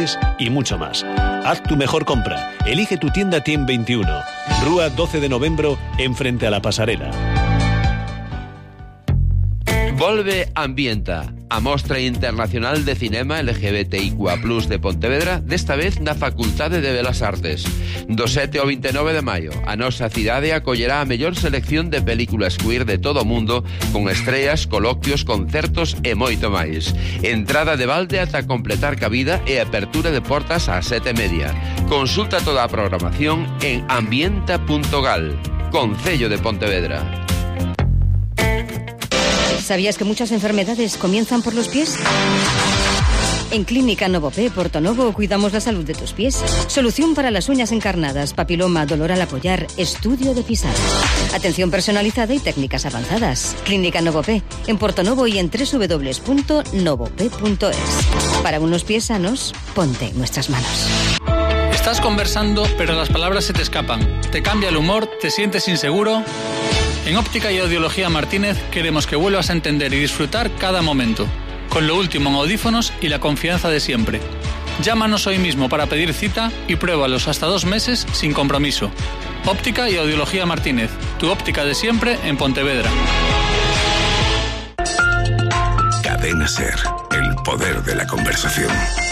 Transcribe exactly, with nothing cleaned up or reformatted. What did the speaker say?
manualidades y mucho más. Haz tu mejor compra. Elige tu tienda T I M veintiuno. Rúa doce de novembro, enfrente a la pasarela. Volve Ambienta, a Mostra Internacional de Cinema L G B T I Q A plus, de Pontevedra, desta vez na Facultade de Belas Artes. Do sete ao veintinueve de maio, a nosa cidade acollerá a mellor selección de películas queer de todo o mundo, con estreas, coloquios, concertos e moito máis. Entrada de balde ata completar cabida e apertura de portas ás sete e media. Consulta toda a programación en ambienta punto gal. Concello de Pontevedra. ¿Sabías que muchas enfermedades comienzan por los pies? En Clínica Novopé Portonovo cuidamos la salud de tus pies. Solución para las uñas encarnadas, papiloma, dolor al apoyar, estudio de pisada. Atención personalizada y técnicas avanzadas. Clínica Novopé en Portonovo y en doble u doble u doble u punto novopé punto es. Para unos pies sanos, ponte en nuestras manos. Estás conversando, pero las palabras se te escapan. Te cambia el humor, te sientes inseguro. En Óptica y Audiología Martínez queremos que vuelvas a entender y disfrutar cada momento, con lo último en audífonos y la confianza de siempre. Llámanos hoy mismo para pedir cita y pruébalos hasta dos meses sin compromiso. Óptica y Audiología Martínez, tu óptica de siempre en Pontevedra. Cadena Ser, el poder de la conversación.